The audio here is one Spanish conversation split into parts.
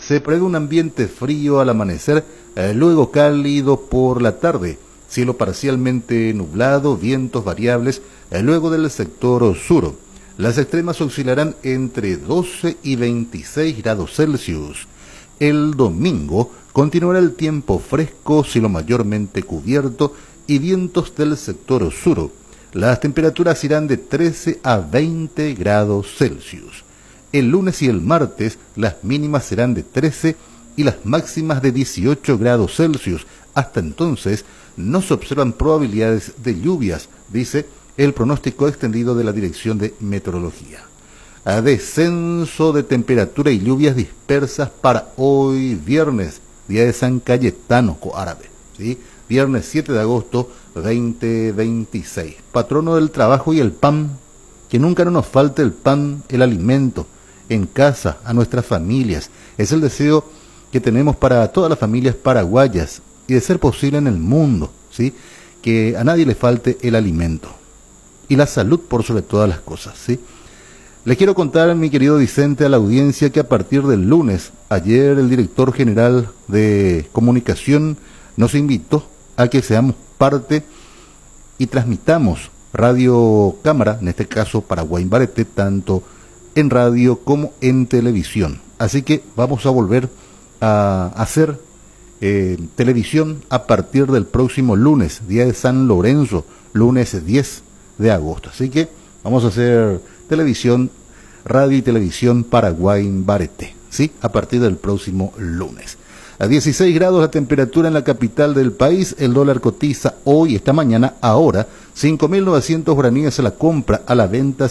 Se prevé un ambiente frío al amanecer, luego cálido por la tarde. Cielo parcialmente nublado, vientos variables, luego del sector sur. Las extremas oscilarán entre 12 y 26 grados Celsius. El domingo continuará el tiempo fresco, cielo mayormente cubierto y vientos del sector sur. Las temperaturas irán de 13 a 20 grados Celsius. El lunes y el martes las mínimas serán de 13 y las máximas de 18 grados Celsius. Hasta entonces no se observan probabilidades de lluvias, dice el pronóstico extendido de la Dirección de Meteorología. A descenso de temperatura y lluvias dispersas para hoy viernes, día de San Cayetano árabe, ¿sí? Viernes 7 de agosto 2026. Patrono del trabajo y el pan, que nunca no nos falte el pan, el alimento, en casa, a nuestras familias. Es el deseo que tenemos para todas las familias paraguayas y de ser posible en el mundo, ¿sí? Que a nadie le falte el alimento y la salud por sobre todas las cosas, ¿sí? Les quiero contar, mi querido Vicente, a la audiencia que a partir del lunes, ayer el director general de comunicación nos invitó a que seamos parte y transmitamos radio cámara, en este caso Paraguay Bareté, tanto en radio como en televisión. Así que vamos a volver a hacer televisión a partir del próximo lunes, día de San Lorenzo, lunes 10 de agosto. Así que vamos a hacer televisión, radio y televisión Paraguay Bareté, ¿sí? A partir del próximo lunes. A 16 grados la temperatura en la capital del país. El dólar cotiza hoy, esta mañana, ahora, 5.900 guaraníes a la compra, a la venta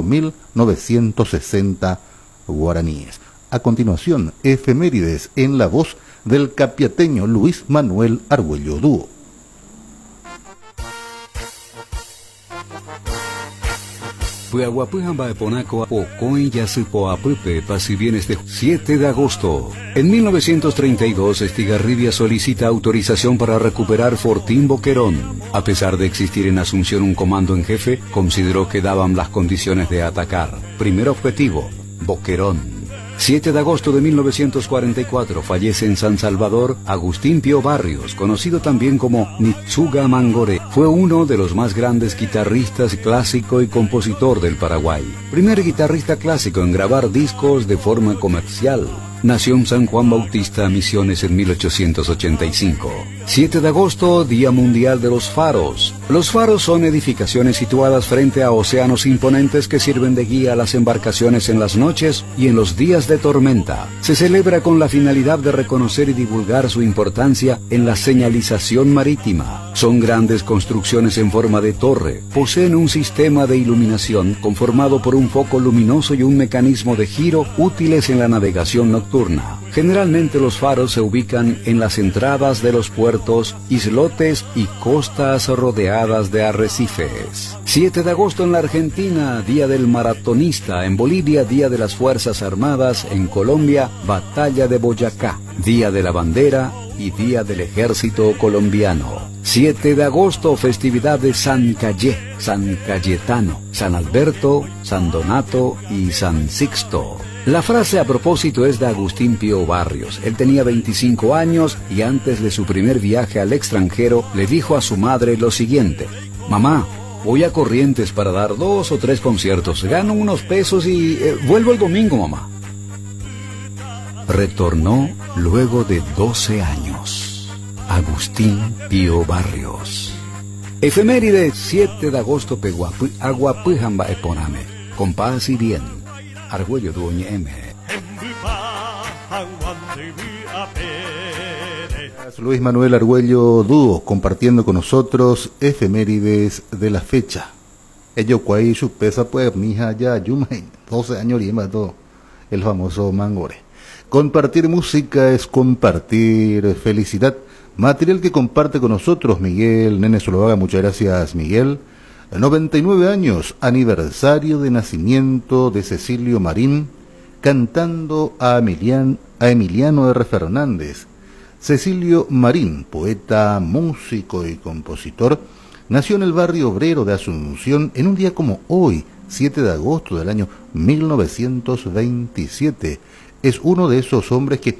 5.960 guaraníes. A continuación, efemérides en la voz del capiateño Luis Manuel Argüello Dúo. Si bien este 7 de agosto. En 1932, Estigarribia solicita autorización para recuperar Fortín Boquerón. A pesar de existir en Asunción un comando en jefe, consideró que daban las condiciones de atacar. Primer objetivo, Boquerón. 7 de agosto de 1944 fallece en San Salvador Agustín Pío Barrios, conocido también como Nitsuga Mangoré. Fue uno de los más grandes guitarristas clásico y compositor del Paraguay. Primer guitarrista clásico en grabar discos de forma comercial. Nació en San Juan Bautista, Misiones, en 1885. 7 de agosto, Día Mundial de los Faros. Los faros son edificaciones situadas frente a océanos imponentes que sirven de guía a las embarcaciones en las noches y en los días de tormenta. Se celebra con la finalidad de reconocer y divulgar su importancia en la señalización marítima. Son grandes construcciones en forma de torre. Poseen un sistema de iluminación conformado por un foco luminoso y un mecanismo de giro útiles en la navegación nocturna. Generalmente los faros se ubican en las entradas de los puertos, islotes y costas rodeadas de arrecifes. 7 de agosto en la Argentina, Día del Maratonista. En Bolivia, Día de las Fuerzas Armadas. En Colombia, Batalla de Boyacá. Día de la Bandera y Día del Ejército Colombiano. 7 de agosto, festividad de San Cayetano, San Alberto, San Donato y San Sixto. La frase a propósito es de Agustín Pío Barrios. Él tenía 25 años y antes de su primer viaje al extranjero le dijo a su madre lo siguiente: mamá, voy a Corrientes para dar 2 o 3 conciertos, gano unos pesos y vuelvo el domingo, mamá. Retornó luego de 12 años. Agustín Pío Barrios. Efeméride 7 de agosto Peguapu, Aguapujamba Eponame. Con paz y bien. Argüello Duoñe M. Luis Manuel Argüello Dúo compartiendo con nosotros efemérides de la fecha. Ello cuay su pesa pues mija ya yumay 12 años y más todo el famoso Mangore. Compartir música es compartir felicidad. Material que comparte con nosotros Miguel Nene Zuluaga. Muchas gracias, Miguel. 99 años, aniversario de nacimiento de Cecilio Marín, cantando a Emiliano R. Fernández. Cecilio Marín, poeta, músico y compositor, nació en el barrio obrero de Asunción en un día como hoy, 7 de agosto del año 1927. Es uno de esos hombres que